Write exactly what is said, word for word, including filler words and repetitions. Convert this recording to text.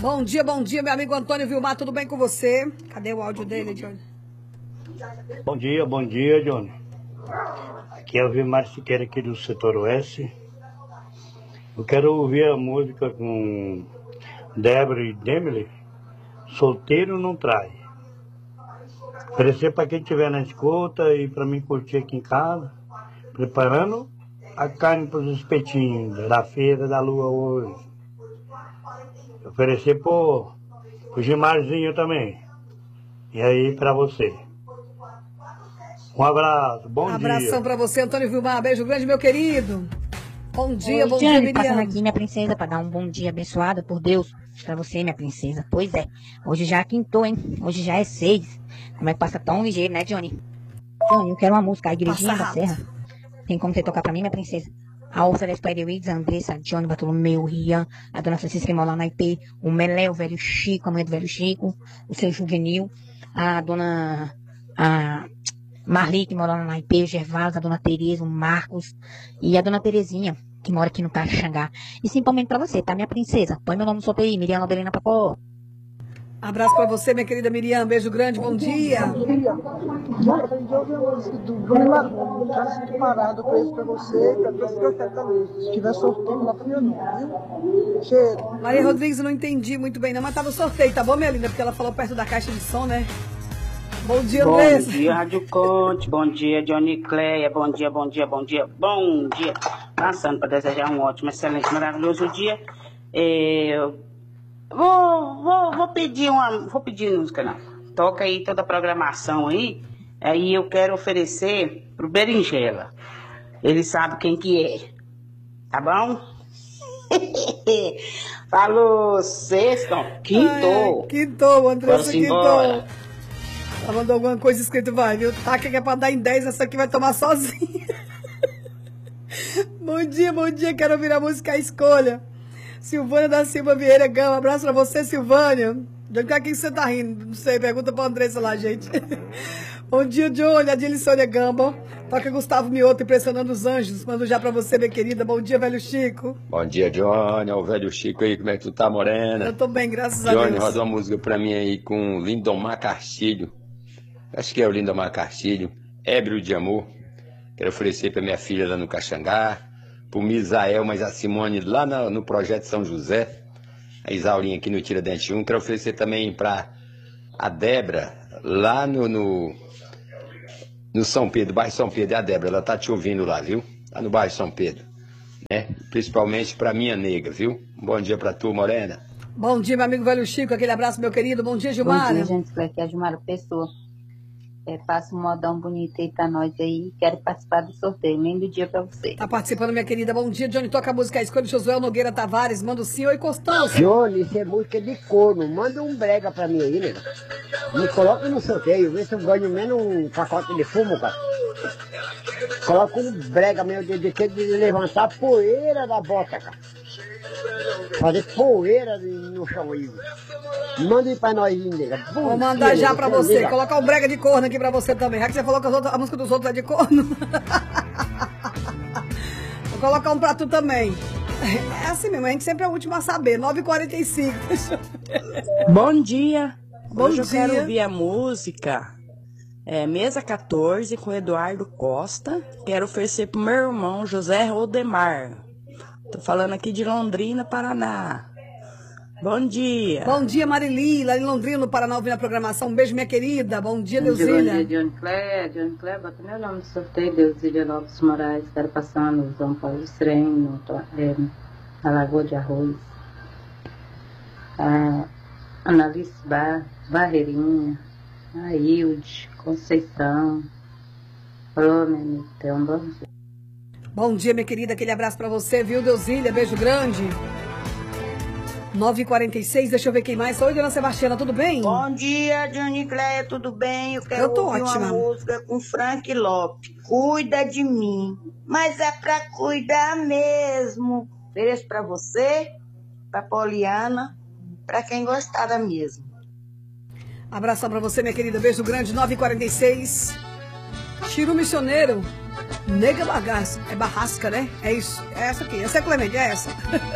Bom dia, bom dia, meu amigo Antônio Vilmar, tudo bem com você? Cadê o áudio dele, Johnny? Bom dia, bom dia, Johnny. Aqui é o Vilmar Siqueira, aqui do setor oeste. Eu quero ouvir a música com Débora e Demily, Solteiro Não Trai. Oferecer para quem estiver na escuta e para mim curtir aqui em casa, preparando a carne para os espetinhos da feira da lua hoje. Oferecer pro, pro Gimarzinho também. E aí para você. Um abraço, bom Abração dia. Abração para você, Antônio Vilmar. Beijo grande, meu querido. Bom dia, Oi, bom Jane, dia, Miriam. passando aqui, minha princesa, para dar um bom dia abençoado por Deus para você, minha princesa. Pois é, hoje já quintou, hein? Hoje já é seis. Como é que passa tão ligeiro, né, Johnny? Johnny, eu quero uma música, a Igrejinha da Serra. Tem como você tocar para mim, minha princesa? A Orça da Spider Wiggs, a Andressa, a Johnny, Bartolomeu, o Rian, a Dona Francisca que mora lá na I P, o Melé, o velho Chico, a mãe do velho Chico, o seu Juvenil, a Dona a Marli, que mora lá na I P, o Gervásio, a Dona Tereza, o Marcos e a Dona Terezinha, que mora aqui no Caxangá. E simplesmente pra você, tá, minha princesa? Põe meu nome no sorteio aí, Miriam Laudelina Papó. Abraço pra você, minha querida Miriam. Beijo grande, bom dia. Bom dia. Já aprendi a ouvir a música do Bruna Gomes. Já sinto parado com isso pra você, pra todos que eu quero também. Se tiver sorteio, lá fui eu não, viu? Cheiro. Maria Rodrigues, eu não entendi muito bem, não, mas tá no sorteio, tá bom, minha linda? Porque ela falou perto da caixa de som, né? Bom dia, Bom Andressa. dia, Rádio Conte. Bom dia, Johnny Cleia. Bom dia, bom dia, bom dia, bom dia. Passando para desejar um ótimo, excelente, maravilhoso dia. Eu vou, vou, vou pedir uma. Vou pedir música, não. Toca aí toda a programação aí. Aí eu quero oferecer pro Berinjela. Ele sabe quem que é. Tá bom? Falou, sexto, quinto. Quintou, Andressa, quintou. Embora. Ela mandou alguma coisa escrita, vai, viu? Tá, que é pra dar em dez, essa aqui vai tomar sozinha. Bom dia, bom dia, quero ouvir a música A Escolha. Silvânia da Silva Vieira Gama, abraço pra você, Silvânia. De quem você tá rindo? Não sei, pergunta pra Andressa lá, gente. Bom dia, Johnny, a Dilissônia Gamba. Toca Gustavo Mioto, Impressionando os Anjos. Mando já pra você, minha querida. Bom dia, velho Chico. Bom dia, Johnny. Olha o velho Chico aí, como é que tu tá, morena? Eu tô bem, graças Johnny, a Deus. Johnny, roda uma música pra mim aí com Lindomar Castilho. Acho que é o Lindomar Castilho. Ébrio de Amor. Quero oferecer pra minha filha lá no Caxangá. Pro Misael, mas a Simone lá no, no Projeto São José. A Isaulinha aqui no Tiradentes um. Quero oferecer também pra a Débora, lá no, no, no São Pedro, bairro São Pedro. É a Débora, ela tá te ouvindo lá, viu? Lá no bairro São Pedro. Né? Principalmente pra minha nega, viu? Um bom dia pra tu, morena. Bom dia, meu amigo velho Chico. Aquele abraço, meu querido. Bom dia, Gilmar. Bom dia, gente. Aqui é a Gilmar Pessoa. É, passa um modão bonito aí pra nós aí. Quero participar do sorteio. Lindo dia pra você. Tá participando, minha querida. Bom dia, Johnny. Toca a música A Escolha. Josué Nogueira Tavares. Manda o sim. Oi, Constância. Johnny, isso é música de corno. Manda um brega pra mim aí, né? Me coloca no sorteio. Vê se eu ganho menos um pacote de fumo, cara. Coloca um brega meu de, de, de levantar a poeira da bota, cara. Fazer poeira no chão aí. Manda aí pra nós, nega. Vou mandar já pra você. Nega. Colocar um brega de corno aqui pra você também. Já que você falou que outros, a música dos outros é de corno. Vou colocar um pra tu também. É assim mesmo, a gente sempre é o último a saber. nove e quarenta e cinco. Deixa eu ver. Bom dia. Bom Hoje dia. eu quero ouvir a música é, Mesa quatorze com Eduardo Costa. Quero oferecer pro meu irmão José Rodemar. Tô falando aqui de Londrina, Paraná. Bom dia. Bom dia, Marili, lá em Londrina, no Paraná, ouvindo a programação. Um beijo, minha querida. Bom dia, Bom Deusília. dia, Johnny Cléia. Johnny Cléia, bota meu nome no sorteio. Deusília Lopes Moraes. Quero passar no São Paulo Trem, no, é, na Lagoa de Arroz. A Analice Bar, Barreirinha. A Hilde, Conceição. Alô, meu amigo, tem um bom dia. Bom dia, minha querida. Aquele abraço pra você, viu, Deusília? Beijo grande. nove e quarenta e seis, deixa eu ver quem mais. Oi, dona Sebastiana, tudo bem? Bom dia, Johnny Cleia, tudo bem? Eu quero eu tô ouvir ótima. uma música com Frank Lopes. Cuida de mim, mas é pra cuidar mesmo. Ofereço pra você, pra Poliana, pra quem gostar mesmo. Abração pra você, minha querida. Beijo grande, nove e quarenta e seis. Chiru Missioneiro. Nega Bagaço. É Barrasca, né? É isso. É essa aqui. Essa é Clemente, é essa.